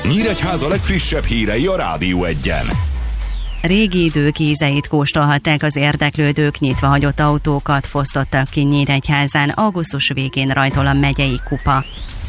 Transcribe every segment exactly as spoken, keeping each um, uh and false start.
Nyíregyháza legfrissebb hírei a Rádió Egyen. Régi idők ízeit kóstolhatták az érdeklődők, nyitva hagyott autókat fosztottak ki Nyíregyházán, augusztus végén rajtol a megyei kupa.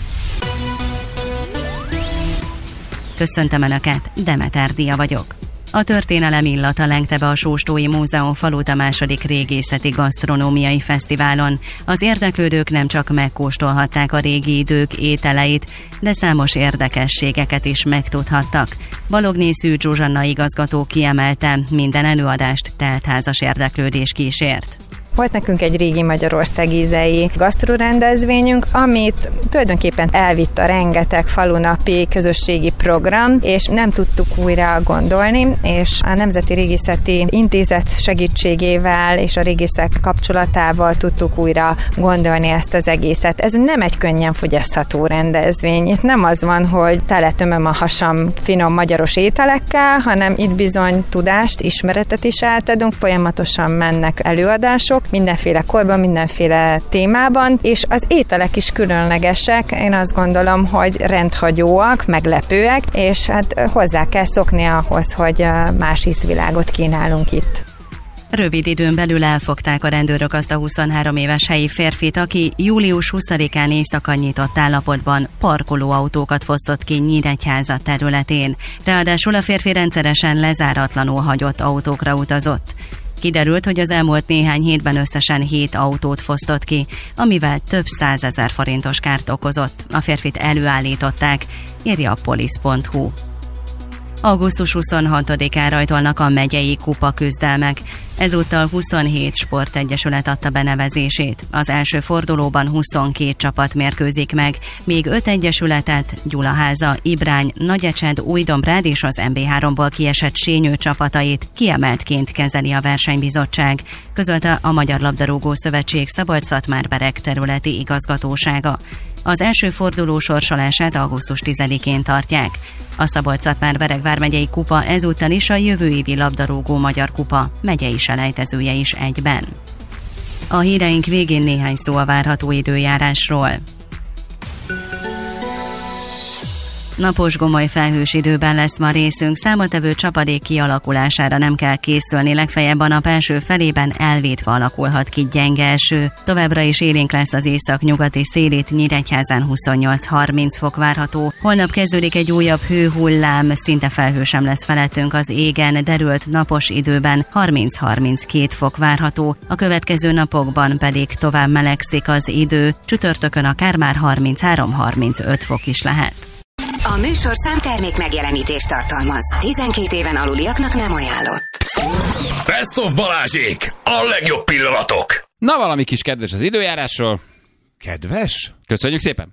Köszöntöm Önöket, Demeter Dia vagyok. A történelem illata lengte be a Sóstói Múzeum falut a második régészeti gasztronómiai fesztiválon. Az érdeklődők nem csak megkóstolhatták a régi idők ételeit, de számos érdekességeket is megtudhattak. Balognészű Zsuzsanna igazgató kiemelte, minden előadást teltházas érdeklődés kísért. Volt nekünk egy régi Magyarország ízei gasztrorendezvényünk, amit tulajdonképpen elvitt a rengeteg falunapi közösségi program, és nem tudtuk újra gondolni, és a Nemzeti Régészeti Intézet segítségével és a régészek kapcsolatával tudtuk újra gondolni ezt az egészet. Ez nem egy könnyen fogyasztható rendezvény. Itt nem az van, hogy teletömöm a hasam finom magyaros ételekkel, hanem itt bizony tudást, ismeretet is átadunk, folyamatosan mennek előadások, mindenféle korban, mindenféle témában, és az ételek is különlegesek. Én azt gondolom, hogy rendhagyóak, meglepőek, és hát hozzá kell szokni ahhoz, hogy más ízvilágot kínálunk itt. Rövid időn belül elfogták a rendőrök azt a huszonhárom éves helyi férfit, aki július huszadikán éjszaka nyitott állapotban parkolóautókat fosztott ki Nyíregyháza területén. Ráadásul a férfi rendszeresen lezáratlanul hagyott autókra utazott. Kiderült, hogy az elmúlt néhány hétben összesen hét autót fosztott ki, amivel több százezer forintos kárt okozott. A férfit előállították, írja a polisz pont hu. augusztus huszonhatodikán rajtolnak a megyei kupa küzdelmek. Ezúttal huszonhét sportegyesület adta benevezését. Az első fordulóban huszonkét csapat mérkőzik meg, még öt egyesületet, Gyulaháza, Ibrány, Nagyecsed, Újdombrád és az em bé háromból kiesett Sényő csapatait kiemeltként kezeli a versenybizottság, közölte a Magyar Labdarúgó Szövetség Szabolcs-Szatmár-Bereg területi igazgatósága. Az első forduló sorsolását augusztus tizedikén tartják. A Szabolcs-Szatmár-Bereg vármegyei kupa ezúttal is a jövő évi labdarúgó magyar kupa megyei selejtezője is egyben. A híreink végén néhány szó a várható időjárásról. Napos gomoly felhős időben lesz ma részünk, számottevő csapadék kialakulására nem kell készülni, legfeljebb a nap első felében elvétve alakulhat ki gyenge eső. Továbbra is élénk lesz az észak-nyugati szélét, Nyíregyházán huszonnyolc-harminc fok várható. Holnap kezdődik egy újabb hőhullám, szinte felhő sem lesz felettünk az égen, derült napos időben harminc-harminckét fok várható. A következő napokban pedig tovább melegszik az idő, csütörtökön akár már harminchárom-harmincöt fok is lehet. A műsorszám termék megjelenítést tartalmaz. tizenkét éven aluliaknak nem ajánlott. Best of Balázsék! A legjobb pillanatok! Na, valami kis kedves az időjárásról. Kedves? Köszönjük szépen!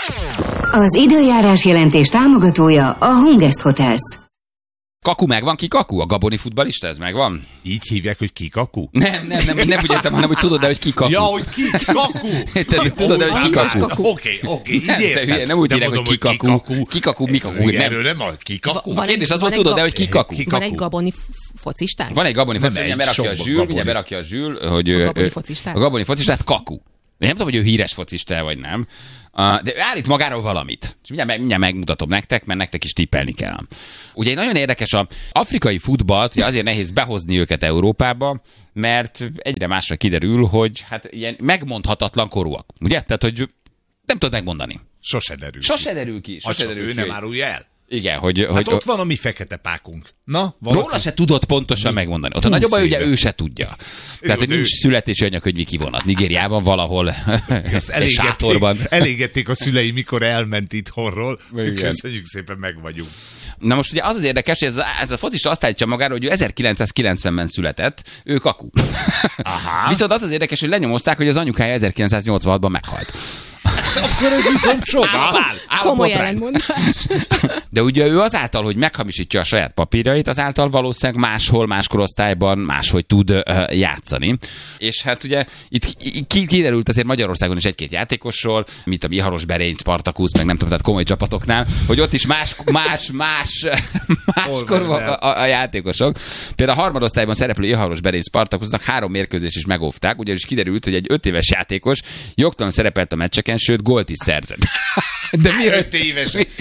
Az időjárás jelentés támogatója a Hungest Hotels. Kaku megvan, ki Kaku? A gaboni futballista, ez megvan? Így hívják, hogy ki Kaku? Nem, nem, nem, nem úgy értem, hanem hogy tudod, de hogy ki Kaku. Ja, hogy ki Kaku? Te, tudod, de hogy ki Kaku. Oké, oké, így értem. Nem úgy hívják, hogy ki Kaku. Ki Kaku, mi Kaku. Erről nem a ki Kaku. A kérdés az volt, tudod, de hogy ki Kaku. Van egy gaboni focistán? Van egy gaboni focistán, mindjárt berakja a Zsül, mindjárt berakja a Zsül, hogy a gaboni focistán? A gaboni focistán Kaku. Én nem tudom, hogy ő híres focista vagy nem. Uh, de ő állít magáról valamit. És mindjárt, mindjárt megmutatom nektek, mert nektek is tippelni kell. Ugye egy nagyon érdekes, az afrikai futballt, ugye azért nehéz behozni őket Európába, mert egyre másra kiderül, hogy hát ilyen megmondhatatlan korúak. Ugye? Tehát, hogy nem tudod megmondani. Sose derül ki. Sose derül ki. Sose ha derül ő ki. nem árulja el. Igen, hogy... Hát hogy ott van a mi fekete pákunk. Na, valaki... Róla se tudott pontosan mi? megmondani. Ott a nagyobb baj, ugye ő se tudja. Tehát, hogy nincs születési anyakönyvi kivonat. Nigériában valahol egy sátorban. Elégették a szülei, mikor elment itthonról. Köszönjük szépen, meg vagyunk. Na most ugye az az érdekes, hogy ez a, ez a focista azt állítja magára, hogy ő ezerkilencszázkilencvenben született, ő Kaku. Aha. Viszont az az érdekes, hogy lenyomozták, hogy az anyukája ezerkilencszáznyolcvanhatban meghalt. Akkor ez viszont sok. Komoly ellentmondás. De ugye ő azáltal, hogy meghamisítja a saját papírjait, azáltal valószínűleg máshol, más korosztályban máshogy tud uh, játszani. És hát ugye itt kiderült azért Magyarországon is egy-két játékosról, mint a Mihalos Berény, Spartakusz, meg nem tudom, tehát komoly csapatoknál, hogy ott is más, más, más, máskor a, a, a játékosok. Például a harmadosztályban szereplő Mihalos Berény Spartakusznak három mérkőzést is megóvták, ugyanis kiderült, hogy egy öt éves játékos jogtalan szerepelt a meccseken, sőt gólt is szerzett. De mi öt éves?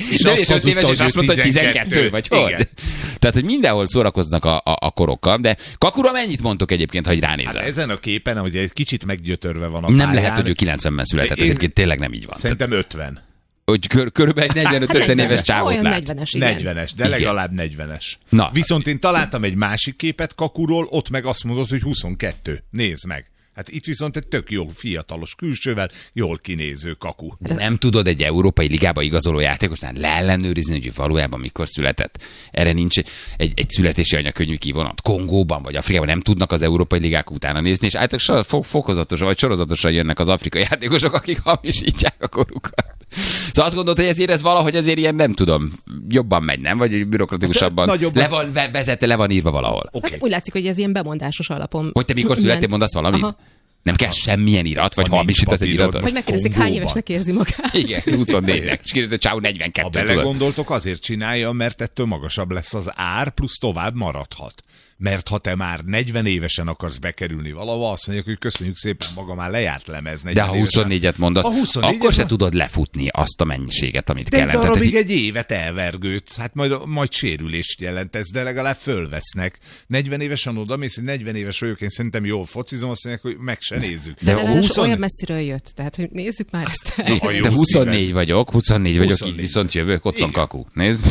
És de azt és öt hazudta, éves, és hogy azt mondta, hogy tizenkettő. tizenkettő, vagy Igen. hogy? Tehát, hogy mindenhol szórakoznak a, a, a korokkal, de Kakura mennyit mondtok egyébként, ha így ránézel? Hát ezen a képen, hogy egy kicsit meggyötörve van a Nem pályán, lehet, hogy ő kilencvenben született, ez Én- egyébként tényleg nem így van. Szerintem ötven. Hogy kör, körülbelül negyvenöt-ötven éves csávot Olyan lát. negyvenes, igen. negyvenes, de Igen. legalább negyvenes. Na. Viszont én találtam egy másik képet Kakuról, ott meg azt mondod, hogy huszonkettő. Nézd meg. Hát itt viszont egy tök jó fiatalos külsővel, jól kinéző Kaku. De nem tudod egy európai ligába igazoló játékosnál leellenőrizni, hogy valójában mikor született. Erre nincs egy, egy, egy születési anyakönyvű kivonat. Kongóban vagy Afrikában nem tudnak az európai ligák utána nézni, és általában fo- fokozatosan vagy sorozatosan jönnek az afrikai játékosok, akik hamisítják a korukat. Szóval azt gondolod, hogy ezért ez valahogy azért ilyen, nem tudom, jobban megy, nem? Vagy bürokratikusabban. Hát, nagyobb le az- van ve- vezette, le van írva valahol. Oké. Hát úgy látszik, hogy ez ilyen bemondásos alapon. Hogy te mikor születtél, ment. mondasz valamit? Aha. Nem kell semmilyen irat, vagy Ha nincs hamisítasz egy papírod, iratot? Vagy megkérdezték, hány Kongóban. évesnek érzi magát. Igen, huszonnégynek. És kérdezett, hogy csáó Ha negyvenkettő. tudod. belegondoltok, azért csinálja, mert ettől magasabb lesz az ár, plusz tovább maradhat. Mert ha te már negyven évesen akarsz bekerülni valahova, azt mondják, hogy köszönjük szépen, maga már lejárt lemez. De negyven ha évesen. huszonnégyet mondasz, A huszonnégyet akkor se van. tudod lefutni azt a mennyiséget, amit De egy kellene. darabig Tehát, egy évet elvergődsz, hát majd, majd sérülést jelent ez, de legalább fölvesznek. negyven évesen oda mész, hogy negyven éves vagyok, én szerintem jól focizom, azt mondják, hogy meg se nézzük. De De a húsz... húsz- olyan messziről jött, tehát hogy nézzük már ezt el. Ha jó de huszonnégy szíved. vagyok, huszonnégy vagyok, így huszonnégy. viszont jövök, ott van Igen. Kaku. Nézd.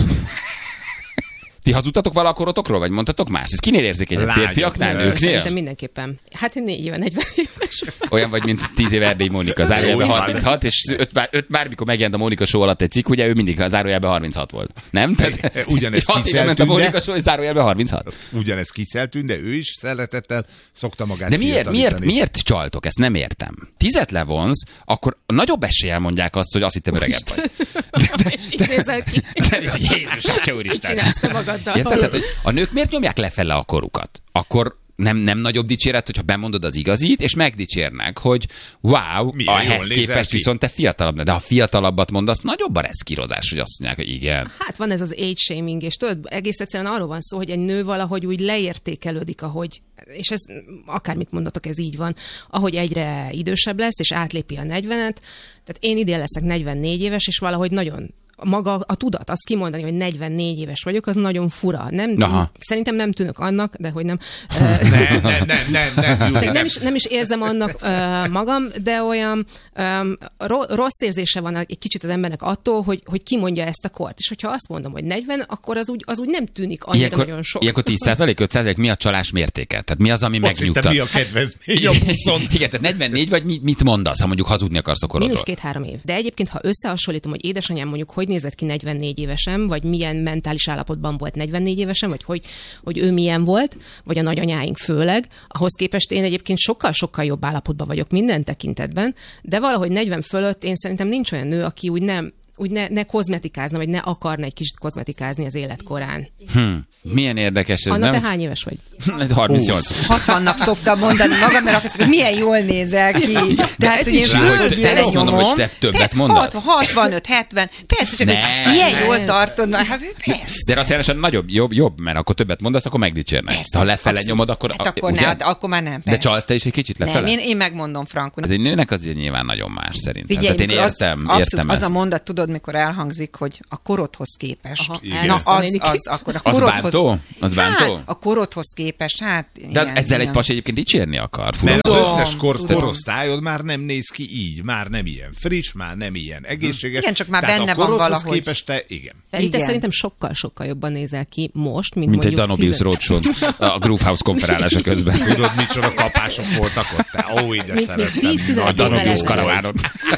Ti hazudtatok vala a korotokról, vagy mondtatok más? Ez kinél érzékenyebb? Lányok, Férfiaknál, nem. nőknél? Szerintem mindenképpen. Hát én négy éve, negyven éves. Olyan vagy, mint tíz éve Erdély Mónika, zárójelben Jó, harminchat, és öt, bár, öt bármikor megjelent a Mónika show alatt egy cikk, ugye ő mindig a zárójelben harminchat volt. Nem? Tehát, Ugyanez és hat éve ment a kiszeltünk, Mónika de- show, és zárójelben harminchat. Ugyanez kiszeltünk, de ő is szeretettel szokta magát De miért, miért, fiatalítani. miért csaltok? Ezt nem értem. Tizet levonsz, akkor nagyobb eséllyel mondják azt, hogy azt hittem öregebb vagy. És így nézel ki. De is Jézus, Atya Mit úristen. csinálsz te magaddal? Érted? Tehát, hogy a nők miért nyomják lefele a korukat? Akkor nem, nem nagyobb dicséret, hogyha bemondod az igazit, és megdicsérnek, hogy wow, Milyen jól ahhez nézel képest ki. viszont te fiatalabb, de ha fiatalabbat mondasz, nagyobb a reszkírozás, hogy azt mondják, hogy igen. Hát van ez az age shaming, és tudod, egész egyszerűen arról van szó, hogy egy nő valahogy úgy leértékelődik, ahogy, és ez akármit mondatok, ez így van, ahogy egyre idősebb lesz, és átlépi a negyvenet. Tehát én idén leszek negyvennégy éves, és valahogy nagyon maga a tudat, azt kimondani, hogy negyvennégy éves vagyok, az nagyon fura. Nem, Aha. szerintem nem tűnök annak, de hogy nem. Nem, nem, nem, nem, nem, Júli, Nem, nem. is, nem is érzem annak uh, magam, de olyan um, ro- rossz érzése van egy kicsit az embernek attól, hogy, hogy kimondja ezt a kort. És hogyha azt mondom, hogy negyven, akkor az úgy, az úgy nem tűnik annyira Ilyenkor, nagyon sok. ilyenkor tíz százalék, öt százalék mi a csalás mértéke? Tehát mi az, ami Azt hittem, megnyugtat? mi a kedvezmény a buszon. Igen, tehát negyvennégy vagy mit, mit mondasz, ha mondjuk hazudni akarsz a korodról? Mínusz két-három év. De egyébként, ha összehasonlítom, hogy édesanyám mondjuk hogy nézett ki negyvennégy évesen, vagy milyen mentális állapotban volt negyvennégy évesen, vagy hogy, hogy ő milyen volt, vagy a nagyanyáink főleg, ahhoz képest én egyébként sokkal-sokkal jobb állapotban vagyok minden tekintetben, de valahogy negyven fölött én szerintem nincs olyan nő, aki úgy nem úgy ne, ne kozmetikázna, vagy ne akarna egy kicsit kozmetikázni az életkorán. Hm, milyen érdekes ez, Anna, nem? te hány éves vagy? harmincnyolc. hatvannak szoktam mondani magam, mert azt mondom, hogy milyen jól nézel ki. De hát, ez hogy is én jó, hogy földre te azt mondom, hogy nyomom. te többet Persze, mondasz. hat- hatvanöt, hetven, persze, csak Ne. hogy ilyen jól tartod, na, hát persze. De racionálisan nagyobb, jobb, jobb, mert akkor többet mondasz, akkor megdicsérnek. Persze, De ha lefele abszolút. nyomod, akkor... Hát akkor, ugye? ne, hát akkor már nem, De persze. csalsz te is egy kicsit lefele? Nem, én, én megmondom frankul. Ez egy nőnek azért nyilván nagyon más szerintem. Figyelj, Tehát én mikor az, értem, abszolút értem az ezt. a mondat, tudod, mikor elhangzik, hogy a korodhoz képest. Aha, Igen. Na, az, elnézik. az, akkor a Az korodhoz... bántó? Az bántó? Hát, a korodhoz képest, hát... De igen, ezzel egy igen. pasi egyébként dicsérni akar. Fura. Mert az Tudom, összes kor, tudom. korosztályod már nem néz ki így, már nem ilyen friss, már nem ilyen egészséges. Igen, csak már Tehát benne a van korodhoz valahogy. képest te, igen. Feri, te Igen. szerintem sokkal-sokkal jobban nézel ki most, mint, Mint egy mondjuk Danubius tizen- Roadshow a Groove House konferálása közben. Tudod, micsoda kapások voltak ott? Te, ó, ide Mint- szerettem. mint tíz-tizenegy A évvel Danubius ezelőtt. Karavánon.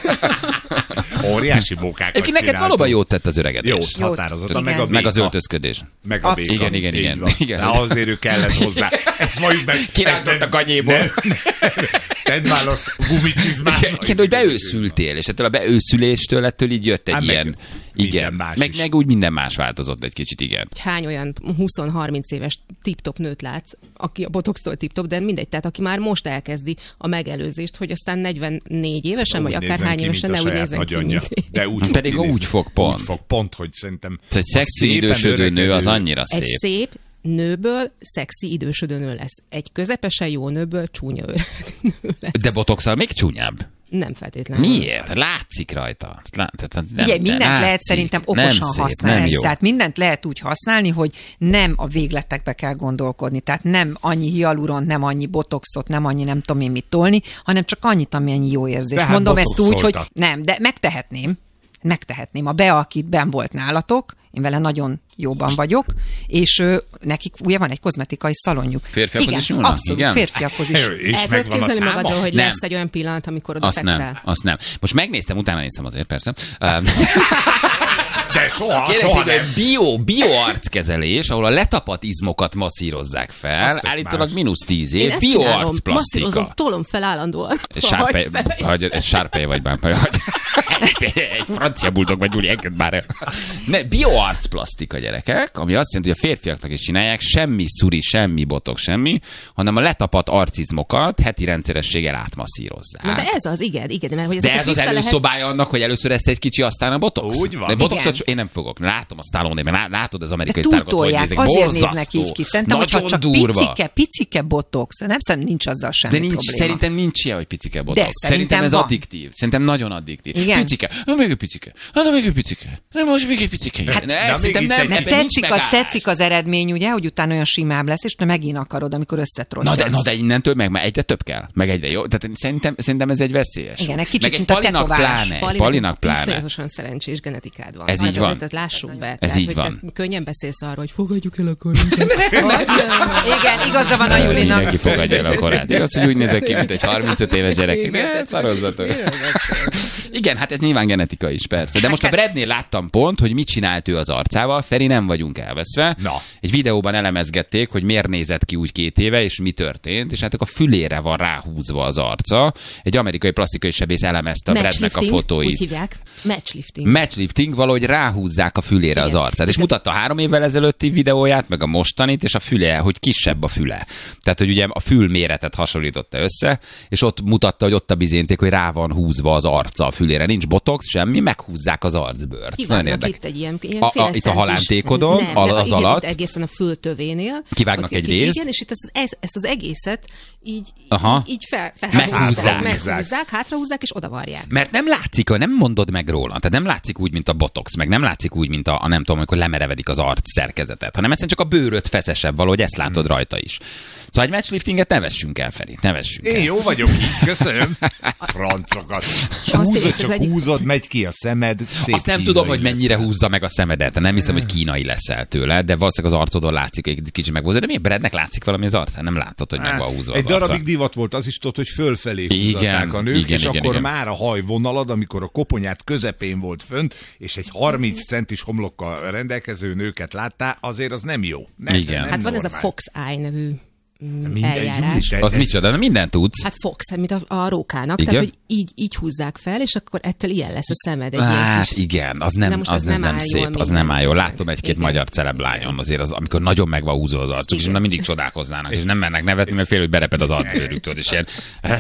Óriási mókákat Egyébként neked csináltunk. valóban jót tett az öregedés. Jót, határozottan, meg a Igen. béka. Meg az öltözködés. Meg a béka. Igen, igen, Így igen. van. Igen. De azért ő kellett hozzá. Ezt valljuk meg. Kirántott ezt nem- a kanyéból. ne- ne- Tedd már azt gumicsizmára. Igen, hogy beőszültél, és ettől a beőszüléstől ettől így jött egy Hát meg ilyen... minden Igen, más meg, is. meg úgy minden más változott egy kicsit, igen. Hány olyan húsz-harminc éves tip-top nőt látsz, aki a botoxtól tip-top, de mindegy, tehát aki már most elkezdi a megelőzést, hogy aztán negyvennégy évesen, vagy Úgy akár nézzen hány ki, évesen mint ne a úgy saját nézzen ki, nagyanyja. mint De úgy Pedig fog úgy fog pont. Úgy fog pont, hogy szerintem... Szóval egy szexi szépen idősödő nő az öregedő- annyira Egy szép. szép nőből szexi idősödő nő lesz. Egy közepesen jó nőből csúnya öreg nő lesz. De botoxal még csúnyább. Nem feltétlenül. Miért? Látszik rajta. Lá, tehát nem, Ugye, mindent látszik. lehet szerintem okosan nem szép, használni. Nem jó. Tehát mindent lehet úgy használni, hogy nem a végletekbe kell gondolkodni. Tehát nem annyi hialuront, nem annyi botoxot, nem annyi nem tudom én mit tolni, hanem csak annyit, amennyi jó érzés. Tehát Mondom ezt úgy, hogy botoxoltak. nem, de megtehetném. Megtehetném. A Bea, akit benn volt nálatok, én vele nagyon jóban vagyok, és ő, nekik ugye van egy kozmetikai szalonjuk. Férfiakhoz igen, is nyúlnak? abszolút, Igen? férfiakhoz is. És El tudod megvan a képzelni száma? magadról, hogy Nem. lesz egy olyan pillanat, amikor oda Azt nem, fekszel? azt nem. Most megnéztem, utána néztem azért, persze. Um, De soha, Kérlek soha szépen, nem. bio, bioarckezelés, ahol a letapadt izmokat masszírozák fel, Azt tök állítólag más. mínusz tíz Én év, ezt csinálom, bioarcplasztika. masszírozom, tolom fel állandóan. Sárpej, Vagy fel- vagy egy sárpej vagy már. Egy francia buldog vagy, Gyuri, engedd már el. Ne, bioarcplasztika, gyerekek, ami azt jelenti, hogy a férfiaknak is csinálják, semmi szuri, semmi botok, semmi, hanem a letapadt arcizmokat heti rendszerességgel átmasszírozzák. Na, de ez az, igen, igen. Mert, hogy De ezeket ez az vissza lehet- előszobája annak, hogy először ezt egy kicsi, aztán a botox. Úgy van. De botoxot Igen. én nem fogok. Látom a Stallone-ben, lá- látod az amerikai De sztárokat, hogy túltolják, nézek. azért Borzasztó. néznek így ki. Szerintem, Nagyon hogyha csak durva. picike, picike botox, nem szerintem nincs azzal semmi De nincs, probléma. szerintem nincs ilyen, hogy picike botox. De Szerintem, szerintem ez van. addiktív. Szerintem nagyon addiktív. Igen? Picike. Na, még egy picike. Na, még egy picike. Na, most még egy picike. Hát, ne, de szerintem még nem, itt egy- ebben nincs Tetszik az, megállás. tetszik az eredmény, ugye, hogy utána olyan simább lesz, és te megint akarod, amikor összetrolsz. Na de, na de innentől meg már egyre több kell. Meg egyre jó. Tehát szerintem, szerintem ez egy veszélyes. Igen, egy kicsit, meg egy mint a Palinak tetoválás. pláne. Palinak pláne. Iszonyatosan szerencsés genetikád van. Ez Hát így van. azért lássuk be. Ez Tehát, így hogy van. te könnyen beszélsz arról, hogy fogadjuk el a korunkat. Igen, igaza van a Julinak. Mindenki fogadja el a korát. Igaz, hogy úgy nézek ki, mint egy harmincöt éves gyerek. De szarozzatok. Igen, hát ez nyilván genetika is, persze. De most a Bradnél láttam pont, hogy mit csinált ő az arcával. Feri, nem vagyunk elveszve. Na. Egy videóban elemezgették, hogy miért nézett ki úgy két éve, és mi történt, és hát a fülére van ráhúzva az arca. Egy amerikai plastikai sebész elemezte a Bradnek a Matchlifting, fotóit. úgy hívják. Matchlifting. Matchlifting, valahogy ráhúzzák a fülére az Igen. arcát. És Igen. mutatta három évvel ezelőtti videóját, meg a mostanit, és a füle, hogy kisebb a füle. Tehát, hogy ugye a fül méretet hasonlította össze, és ott mutatta, hogy ott a bizénték, hogy rá van húzva az arca a fülére. Nincs botox, semmi, meghúzzák az arcbőrt. Nagyon Kivágnak érdekes. itt egy ilyen, ilyen A- a- fél itt a centis- halántékodon, nem, al- de az igen, alatt. itt egészen a föltövénél. Kivágnak Ott egy ki- részt. Igen, és itt ezt, ez, ezt az egészet így, Aha. így, így fel, Meghúzzák. felhúzzák, meghúzzák, hátrahúzzák, és odavarják. Mert nem látszik, nem mondod meg róla. Tehát nem látszik úgy, mint a botox, meg nem látszik úgy, mint a, a nem tudom, amikor lemerevedik az arc szerkezetet, hanem egyszerűen csak a bőröd feszesebb, valahogy ezt látod rajta is. Szóval egy matchliftinget ne vessünk el, Feri, ne vessünk Én el. jó vagyok így, köszönöm. Francokat. És húzod, tényleg, ez csak egy- húzod, megy ki a szemed, szép Azt nem kínai tudom, hogy mennyire leszel. húzza meg a szemedet. Nem hiszem, hogy kínai leszel tőle, de valószínűleg az arcodon látszik, hogy egy kicsit meghúzza. De miért Bradnek látszik valami az arcán? Nem látod, hogy meg van húzva Egy az arca. darabig divat volt, az is tudod, hogy fölfelé Igen, húzatták a nők, igen, és igen, akkor igen. már a hajvonalad, amikor a koponyát közepén volt fönt, és egy harminc centis homlokkal rendelkező nőket láttál, azért az nem jó. Nem, Igen. Nem Hát van ez a normál. Fox Eye nevű mm, Minden eljárás. jó, Az de- micsoda, de mindent tudsz. Hát Fox, mint a, a rókának, Igen? tehát hogy így, így húzzák fel, és akkor ettől ilyen lesz a szemed. Egy ilyen Hát kis... igen, az nem, Na most az az nem, nem nem áll szép, jól az minden. nem áll jól. Látom egy-két Igen. magyar celeblányon azért, az, amikor nagyon meg van húzva az arcuk, és Igen. na mindig csodálkoznának, és nem mennek nevetni, mert fél, hogy bereped az arcbőrüktől, és ilyen,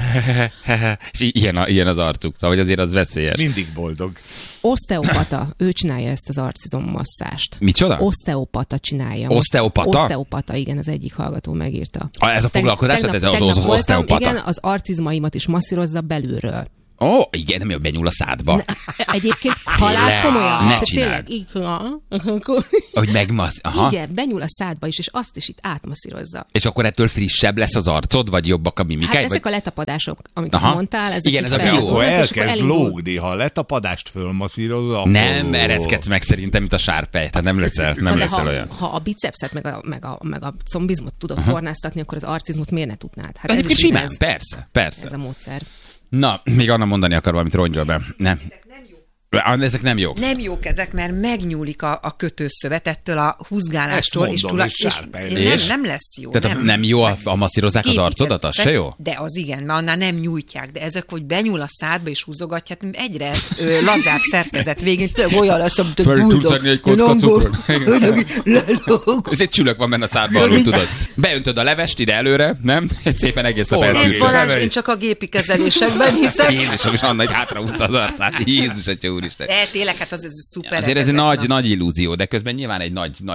és i- ilyen, a, ilyen az arcuk, szóval hogy azért az veszélyes. Mindig boldog. Osteopata, ő csinálja ezt az arcizom masszást. Micsoda? Osteopata csinálja. Osteopata? Osteopata, igen, az egyik hallgató megírta. A, ez a foglalkozás, Tegnap- ez az, az, tegnap az voltam, osteopata. Igen, az arcizmaimat is masszírozza belülről. Ó, oh, igen, nem jó, benyúl a szádba. Egyébként halál Tényleg? komolyan. Ne Tehát csináld. tényleg, így, ha, akkor- Hogy megmasz... Aha. Igen, benyúl a szádba is, és azt is itt átmasszírozza. És akkor ettől frissebb lesz az arcod, vagy jobbak a Hát mimikáid? ezek vagy... a letapadások, amiket Aha. mondtál, ezek Igen, itt ez a bio. felhúzódnak, Akkor és akkor elkezd elindul. lógni, ha a letapadást fölmasszírozod, akkor... Nem ereszkedsz meg szerintem, mint a sárpej, tehát nem leszel, nem Na, de leszel ha, olyan. ha a bicepset meg a, meg a, meg a combizmot tudod uh-huh. tornáztatni, akkor az arcizmot miért ne tudnád? Hát ez Egyébként is simán, ez, persze, persze. ez a módszer. Na, még Anna mondani akar valamit, rongyol be. Nem. Ah, Ezek nem jók. Nem jók ezek, mert megnyúlik a, a kötőszövet ettől a húzgálástól. Ezt mondom, tula- és sárpej nem, lesz. nem lesz jó. Tehát nem, nem jó, a, a masszírozzák az arcodat, az se jó? De az igen, mert annál nem nyújtják, de ezek, hogy benyúl a szádba és húzogatják, egyre ö, lazább szerkezet végén, tényleg olyan lesz, amit Föl tudsz adni egy kocka cukrot. cukrot. Ez egy csülök van benne a szádban, alul, tudod. Beöntöd a levest ide előre, nem? Egy szépen egész nap Hol van? elszűrjön. Balázs, Balázs, én csak a gépi kezelésekben hiszem. Jézusom, és Anna egy hátrahúzta az arcát. Jézus, atya úristen. De tényleg, hát az ez szuper. Azért ez egy ezek, nagy, na. nagy illúzió, de közben nyilván egy nagy, nagy